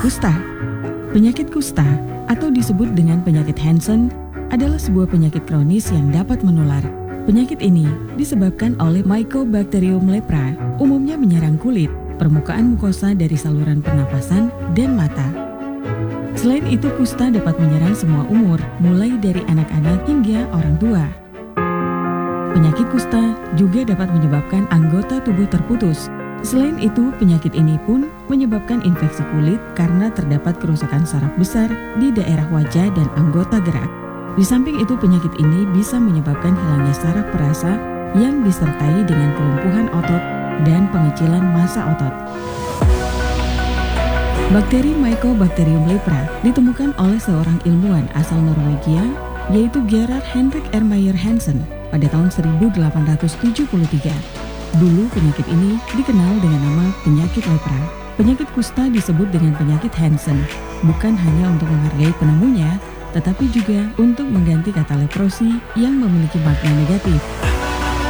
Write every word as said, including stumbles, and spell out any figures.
Kusta. Penyakit kusta atau disebut dengan penyakit Hansen adalah sebuah penyakit kronis yang dapat menular. Penyakit ini disebabkan oleh Mycobacterium lepra, umumnya menyerang kulit, permukaan mukosa dari saluran pernapasan, dan mata. Selain itu, kusta dapat menyerang semua umur, mulai dari anak-anak hingga orang tua. Penyakit kusta juga dapat menyebabkan anggota tubuh terputus. Selain itu, penyakit ini pun menyebabkan infeksi kulit karena terdapat kerusakan saraf besar di daerah wajah dan anggota gerak. Di samping itu, penyakit ini bisa menyebabkan hilangnya saraf perasa yang disertai dengan kelumpuhan otot dan pengecilan massa otot. Bakteri Mycobacterium lepra ditemukan oleh seorang ilmuwan asal Norwegia, yaitu Gerard Henrik Ermayer Hansen pada tahun seribu delapan ratus tujuh puluh tiga. Dulu penyakit ini dikenal dengan nama penyakit lepra. Penyakit kusta disebut dengan penyakit Hansen, bukan hanya untuk menghargai penemunya, tetapi juga untuk mengganti kata leprosi yang memiliki makna negatif.